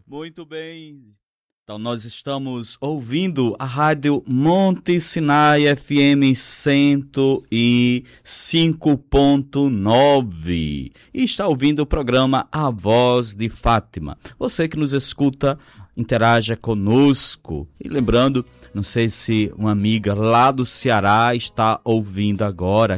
Muito bem. Então, nós estamos ouvindo a Rádio Monte Sinai FM 105.9 e está ouvindo o programa A Voz de Fátima. Você que nos escuta, interaja conosco. E lembrando, não sei se uma amiga lá do Ceará está ouvindo agora,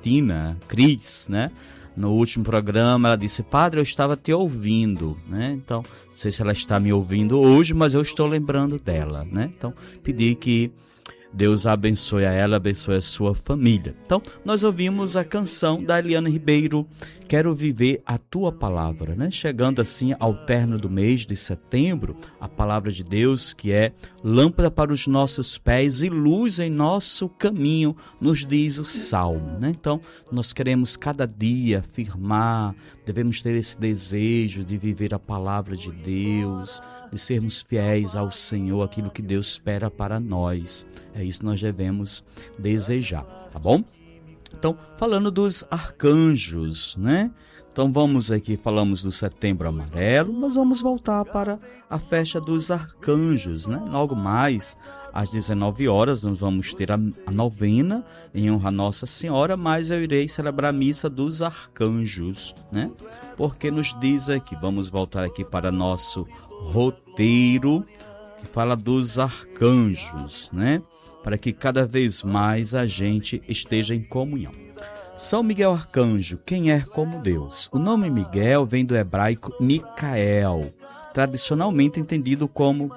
Cris, né? No último programa ela disse: Padre, eu estava te ouvindo, né? Então, não sei se ela está me ouvindo hoje, mas eu estou lembrando dela, né? Então, pedi que Deus abençoe a ela, abençoe a sua família. Então, nós ouvimos a canção da Eliana Ribeiro, Quero Viver a Tua Palavra, né? Chegando assim ao término do mês de setembro, a palavra de Deus, que é lâmpada para os nossos pés e luz em nosso caminho, nos diz o Salmo, né? Então, nós queremos cada dia afirmar, devemos ter esse desejo de viver a palavra de Deus, de sermos fiéis ao Senhor, aquilo que Deus espera para nós. É isso que nós devemos desejar, tá bom? Então, falando dos arcanjos, né? Então, falamos do Setembro Amarelo, mas vamos voltar para a festa dos arcanjos, né? Logo mais, às 19 horas, nós vamos ter a novena em honra a Nossa Senhora, mas eu irei celebrar a missa dos arcanjos, né? Porque nos diz aqui, vamos voltar aqui para nosso roteiro, que fala dos arcanjos, né? Para que cada vez mais a gente esteja em comunhão. São Miguel Arcanjo, quem é como Deus? O nome Miguel vem do hebraico Micael, tradicionalmente entendido como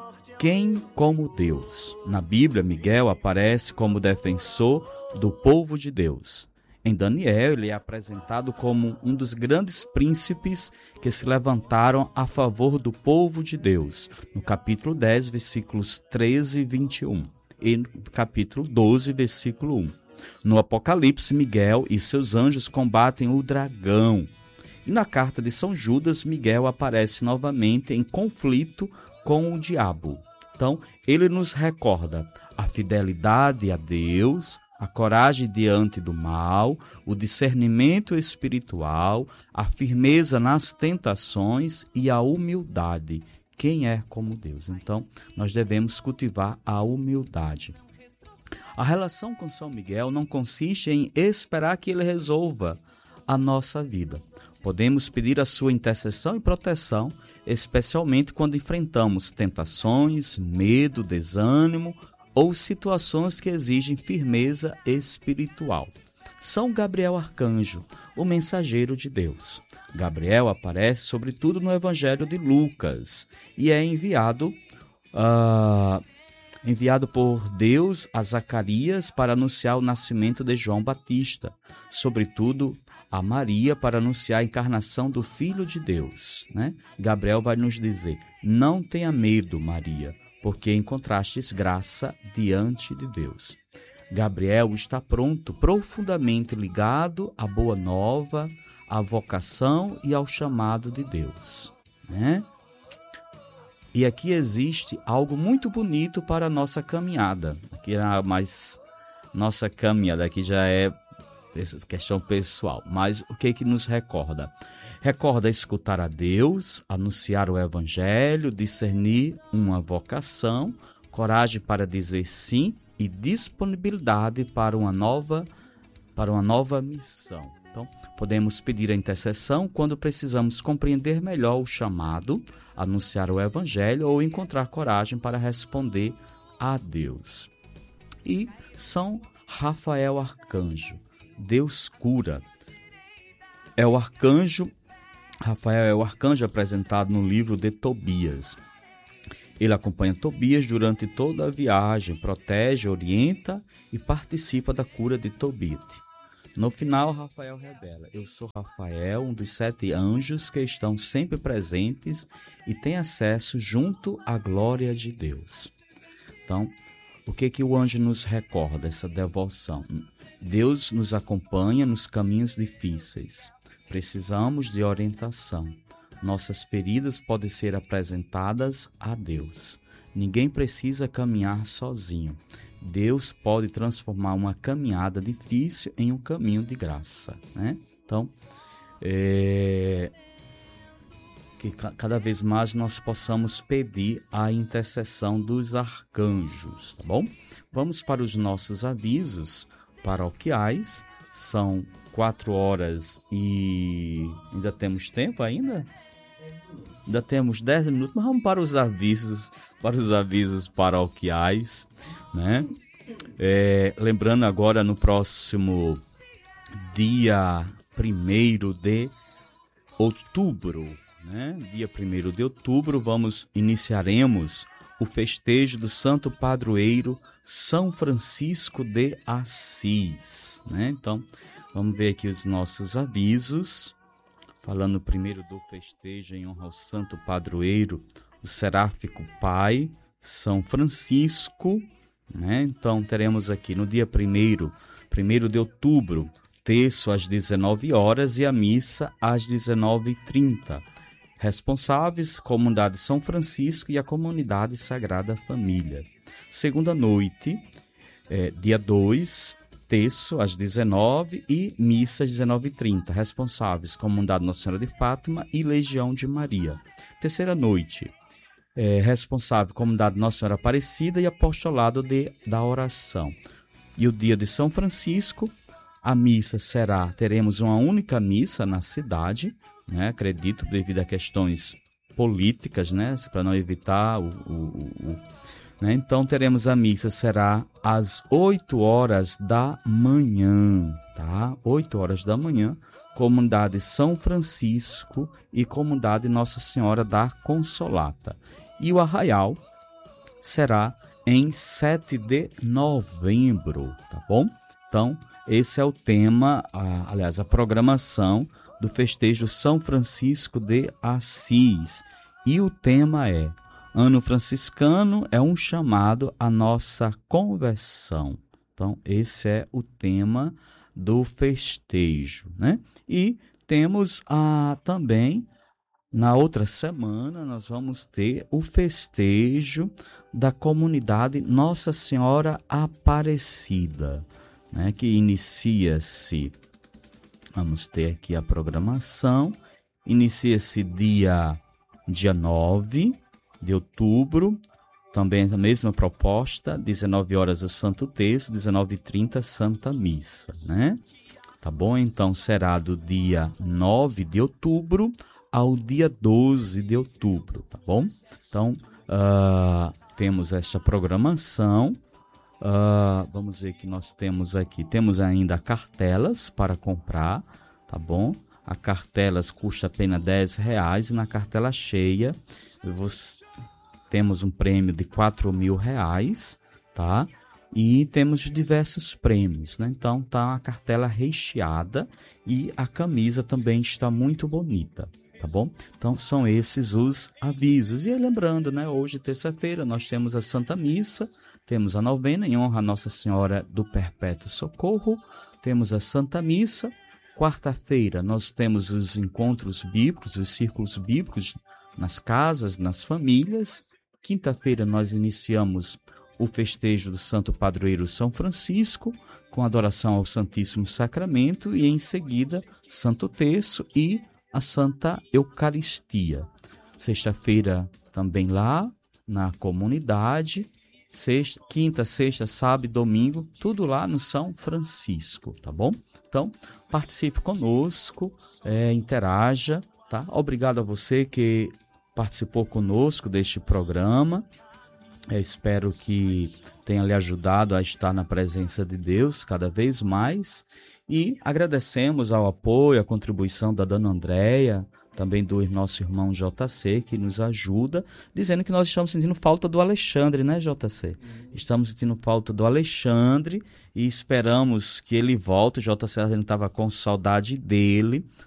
quem como Deus. Na Bíblia, Miguel aparece como defensor do povo de Deus. Em Daniel, ele é apresentado como um dos grandes príncipes que se levantaram a favor do povo de Deus, no capítulo 10, versículos 13 e 21, e no capítulo 12, versículo 1. No Apocalipse, Miguel e seus anjos combatem o dragão. E na carta de São Judas, Miguel aparece novamente em conflito com o diabo. Então, ele nos recorda a fidelidade a Deus, a coragem diante do mal, o discernimento espiritual, a firmeza nas tentações e a humildade. Quem é como Deus? Então, nós devemos cultivar a humildade. A relação com São Miguel não consiste em esperar que ele resolva a nossa vida. Podemos pedir a sua intercessão e proteção, especialmente quando enfrentamos tentações, medo, desânimo ou situações que exigem firmeza espiritual. São Gabriel Arcanjo, o mensageiro de Deus. Gabriel aparece sobretudo no Evangelho de Lucas e é enviado por Deus a Zacarias para anunciar o nascimento de João Batista, sobretudo a Maria para anunciar a encarnação do Filho de Deus, né? Gabriel vai nos dizer: não tenha medo, Maria, porque encontrastes graça diante de Deus. Gabriel está pronto, profundamente ligado à boa nova, à vocação e ao chamado de Deus, né? E aqui existe algo muito bonito para a nossa caminhada. Nossa caminhada aqui já é questão pessoal, mas o que nos recorda? Recorda escutar a Deus, anunciar o Evangelho, discernir uma vocação, coragem para dizer sim e disponibilidade para uma nova missão. Então, podemos pedir a intercessão quando precisamos compreender melhor o chamado, anunciar o Evangelho ou encontrar coragem para responder a Deus. E São Rafael Arcanjo, Deus cura. Rafael é o arcanjo apresentado no livro de Tobias. Ele acompanha Tobias durante toda a viagem, protege, orienta e participa da cura de Tobit. No final, Rafael revela: eu sou Rafael, um dos 7 anjos que estão sempre presentes e tem acesso junto à glória de Deus. Então, o que o anjo nos recorda, essa devoção? Deus nos acompanha nos caminhos difíceis. Precisamos de orientação. Nossas feridas podem ser apresentadas a Deus. Ninguém precisa caminhar sozinho. Deus pode transformar uma caminhada difícil em um caminho de graça, né? Então, que cada vez mais nós possamos pedir a intercessão dos arcanjos, tá bom? Vamos para os nossos avisos paroquiais. São 4 horas e ainda temos tempo ainda? Ainda temos 10 minutos, mas vamos para os avisos paroquiais, né? Lembrando agora, no próximo dia 1º de outubro, né? Dia 1º de outubro, iniciaremos o festejo do Santo Padroeiro São Francisco de Assis, né? Então, vamos ver aqui os nossos avisos. Falando primeiro do festejo em honra ao Santo Padroeiro, o Seráfico Pai São Francisco, né? Então, teremos aqui no dia 1º de outubro, terço às 19 horas e a missa às 19h30. Responsáveis, Comunidade São Francisco e a Comunidade Sagrada Família. Segunda noite, dia 2, terço às 19 e missa às 19h30. Responsáveis, Comunidade Nossa Senhora de Fátima e Legião de Maria. Terceira noite, responsável, Comunidade Nossa Senhora Aparecida e Apostolado da Oração. E o dia de São Francisco, a missa teremos uma única missa na cidade, né? Acredito, devido a questões políticas, né? Para não evitar né? Então, teremos a missa, será às 8 horas da manhã, tá? 8 horas da manhã, Comunidade São Francisco e Comunidade Nossa Senhora da Consolata. E o arraial será em 7 de novembro, tá bom? Então, esse é o tema, a programação do festejo São Francisco de Assis. E o tema é: Ano Franciscano é um chamado à nossa conversão. Então, esse é o tema do festejo, né? E temos também, na outra semana, nós vamos ter o festejo da comunidade Nossa Senhora Aparecida, né? Que inicia-se, vamos ter aqui a programação, inicia-se dia 9 de outubro, também a mesma proposta, 19 horas o Santo Terço, 19h30 Santa Missa, né? Tá bom? Então será do dia 9 de outubro ao dia 12 de outubro, tá bom? Então, temos esta programação. Vamos ver que nós temos aqui. Temos ainda cartelas para comprar, tá bom? A cartelas custa apenas R$10 e na cartela cheia temos um prêmio de R$4.000, tá? E temos diversos prêmios, né? Então tá a cartela recheada e a camisa também está muito bonita, tá bom? Então são esses os avisos. E aí, lembrando, né? Hoje, terça-feira, nós temos a Santa Missa, temos a novena em honra a Nossa Senhora do Perpétuo Socorro, temos a Santa Missa. Quarta-feira nós temos os encontros bíblicos, os círculos bíblicos nas casas, nas famílias. Quinta-feira nós iniciamos o festejo do Santo Padroeiro São Francisco, com adoração ao Santíssimo Sacramento, e em seguida Santo Terço e a Santa Eucaristia. Sexta-feira também lá na comunidade. Quinta, sexta, sábado e domingo, tudo lá no São Francisco, tá bom? Então, participe conosco, interaja, tá? Obrigado a você que participou conosco deste programa. Espero que tenha lhe ajudado a estar na presença de Deus cada vez mais. E agradecemos ao apoio, a contribuição da dona Andréia, também do nosso irmão JC, que nos ajuda, dizendo que nós estamos sentindo falta do Alexandre, né, JC? Estamos sentindo falta do Alexandre e esperamos que ele volte. O JC estava com saudade dele,